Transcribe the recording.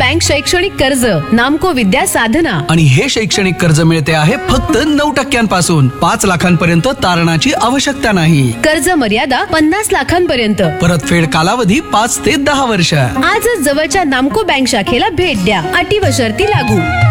Bank शैक्षणिक कर्ज, नामको विद्या साधना. आणि हे शैक्षणिक कर्ज मिळते आहे फक्त 9% 5 लाखांपर्यंत तारणाची आवश्यकता नाही. कर्ज मर्यादा 50 लाखांपर्यंत. परतफेड कालावधी 5 ते 10 वर्ष. आजच जवळच्या नामको बँक शाखेला भेट द्या. अटी व शर्ती लागू.